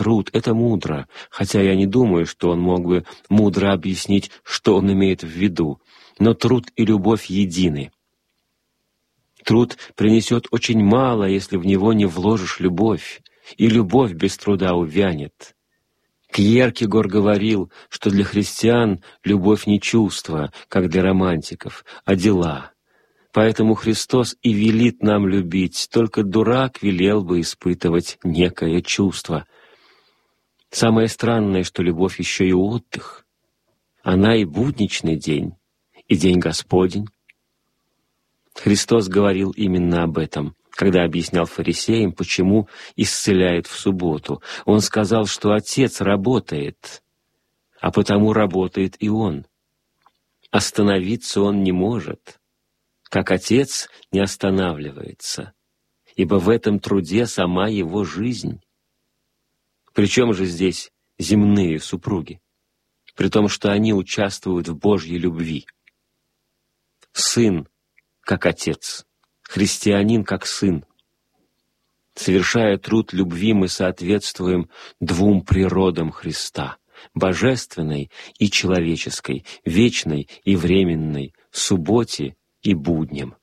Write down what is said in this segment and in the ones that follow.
Труд — это мудро, хотя я не думаю, что он мог бы мудро объяснить, что он имеет в виду. Но труд и любовь едины. Труд принесет очень мало, если в него не вложишь любовь, и любовь без труда увянет. Кьеркегор говорил, что для христиан любовь не чувство, как для романтиков, а дела. Поэтому Христос и велит нам любить, только дурак велел бы испытывать некое чувство. Самое странное, что любовь еще и отдых. Она и будничный день, и день Господень. Христос говорил именно об этом, когда объяснял фарисеям, почему исцеляет в субботу. Он сказал, что Отец работает, а потому работает и Он. Остановиться Он не может, как Отец не останавливается, ибо в этом труде сама Его жизнь. Причем же здесь земные супруги, при том, что они участвуют в Божьей любви. Сын как Отец, христианин как Сын. Совершая труд любви, мы соответствуем двум природам Христа — божественной и человеческой, вечной и временной, субботе и будням.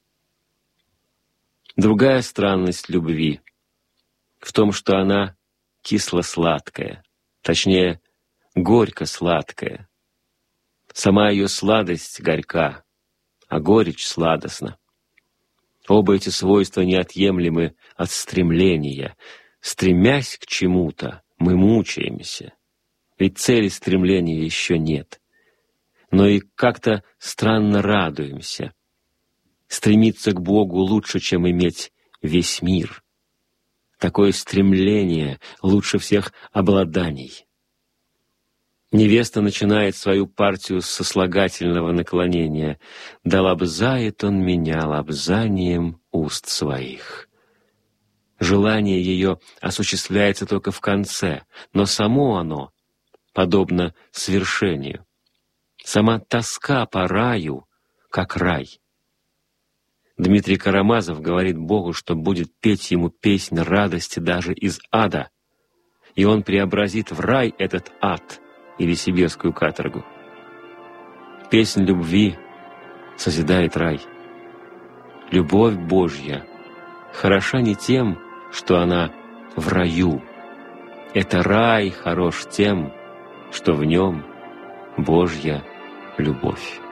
Другая странность любви в том, что она кисло-сладкая, точнее, горько-сладкая. Сама ее сладость горька, а горечь сладостна. Оба эти свойства неотъемлемы от стремления. Стремясь к чему-то, мы мучаемся, ведь цели стремления еще нет. Но и как-то странно радуемся. Стремиться к Богу лучше, чем иметь весь мир. Такое стремление лучше всех обладаний. Невеста начинает свою партию с сослагательного наклонения. «Да лобзает он меня лобзанием уст своих». Желание ее осуществляется только в конце, но само оно подобно свершению. Сама тоска по раю, как рай. Дмитрий Карамазов говорит Богу, что будет петь ему песнь радости даже из ада, и он преобразит в рай этот ад или сибирскую каторгу. Песнь любви созидает рай. Любовь Божья хороша не тем, что она в раю. Это рай хорош тем, что в нем Божья любовь.